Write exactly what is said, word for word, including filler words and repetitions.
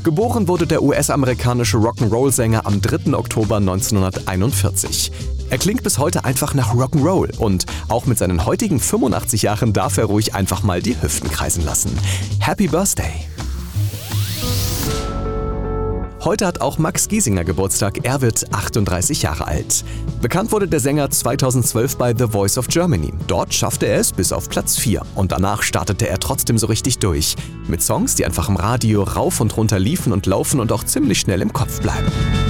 Geboren wurde der U S-amerikanische Rock'n'Roll-Sänger am dritten Oktober neunzehnhunderteinundvierzig. Er klingt bis heute einfach nach Rock'n'Roll und auch mit seinen heutigen fünfundachtzig Jahren darf er ruhig einfach mal die Hüften kreisen lassen. Happy Birthday! Heute hat auch Max Giesinger Geburtstag, er wird achtunddreißig Jahre alt. Bekannt wurde der Sänger zweitausendzwölf bei The Voice of Germany. Dort schaffte er es bis auf Platz vier und danach startete er trotzdem so richtig durch. Mit Songs, die einfach im Radio rauf und runter liefen und laufen und auch ziemlich schnell im Kopf bleiben.